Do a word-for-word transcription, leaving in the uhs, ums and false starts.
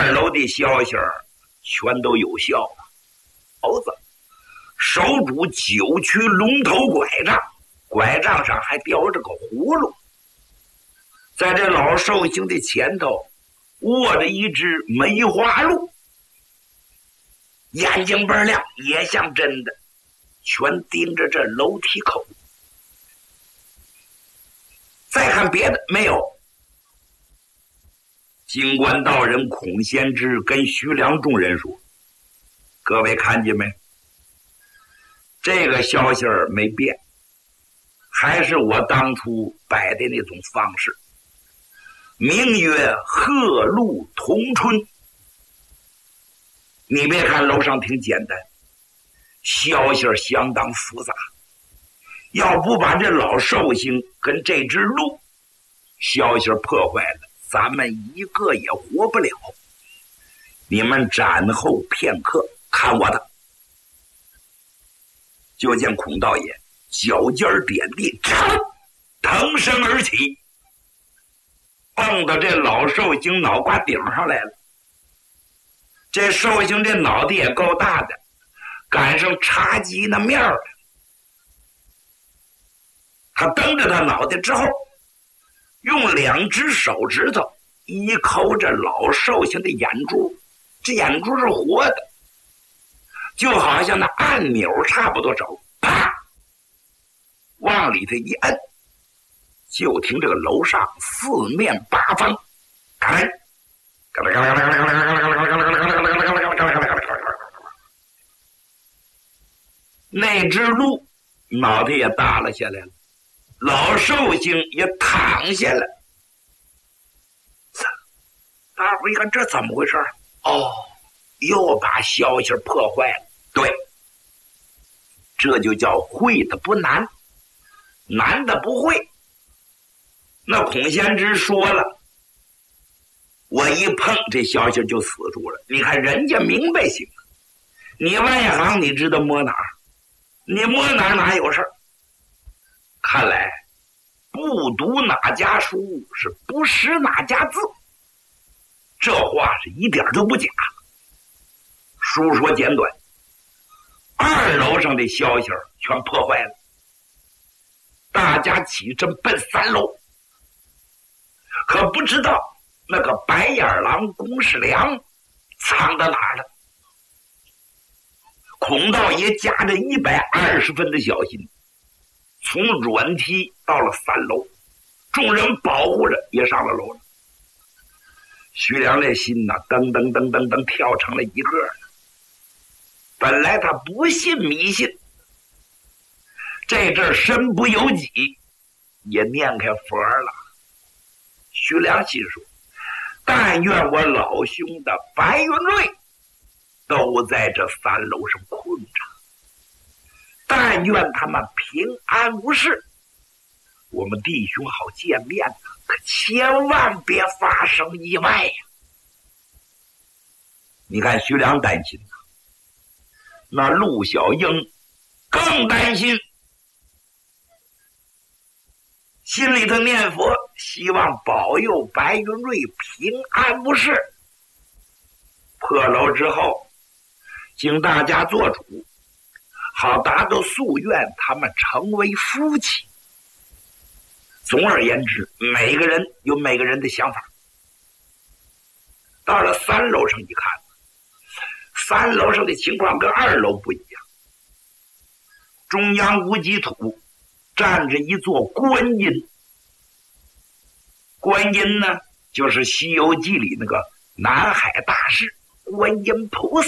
二楼的消息全都有效了。猴子手拄九曲龙头拐杖，拐杖上还吊着个葫芦，在这老寿星的前头握着一只梅花鹿，眼睛倍亮，也像真的，全盯着这楼梯口。再看别的没有。金官道人孔先知跟徐良众人说：“各位看见没？这个消息儿没变，还是我当初摆的那种方式，名曰鹤鹿同春。你别看楼上挺简单，消息儿相当复杂。要不把这老寿星跟这只鹿消息儿破坏了，咱们一个也活不了。你们暂后片刻，看我的。”就见孔道爷脚尖点地，腾身而起，蹦到这老寿星脑瓜顶上来了。这寿星这脑袋也够大的，赶上茶几那面了。他蹬着他脑袋之后，用两只手指头一抠着老寿星的眼珠，这眼珠是活的，就好像那按钮差不多手，啪，往里头一摁，就听这个楼上四面八方，咔啦咔啦咔啦咔啦咔啦咔啦咔啦咔啦咔啦咔啦咔啦咔啦咔啦咔啦，那只鹿脑袋也耷拉下来了，老寿星也躺下了。大伙一看，这怎么回事？哦，又把消息破坏了。对，这就叫会的不难，难的不会。那孔先知说了，我一碰这消息就死住了。你看人家明白行，你外行你知道摸哪儿，你摸哪儿哪有事儿。看来不读哪家书是不识哪家字，这话是一点都不假。书说简短，二楼上的消息全破坏了，大家起身奔三楼，可不知道那个白眼狼公世良藏到哪儿了。孔道爷夹着一百二十分的小心，从软梯到了三楼，众人保护着也上了楼了。徐良这心呐，噔噔噔噔噔跳成了一个了。本来他不信迷信，这阵身不由己，也念开佛了。徐良心说：但愿我老兄的白云瑞都在这三楼上困着，但愿他们平安无事，我们弟兄好见面，可千万别发生意外呀！你看徐良担心呐，那陆小英更担心，心里头念佛，希望保佑白云瑞平安无事。破楼之后，请大家做主，好达到夙愿，他们成为夫妻。总而言之，每个人有每个人的想法。到了三楼上一看，三楼上的情况跟二楼不一样。中央无极土站着一座观音，观音呢，就是《西游记》里那个南海大士观音菩萨。